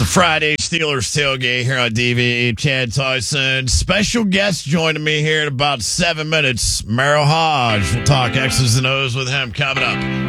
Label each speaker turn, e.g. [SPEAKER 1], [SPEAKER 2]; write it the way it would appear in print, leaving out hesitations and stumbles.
[SPEAKER 1] Friday Steelers tailgate here on DVE. Chad Tyson. Special guest joining me here in about 7 minutes. Merrill Hodge. We'll talk X's and O's with him coming up.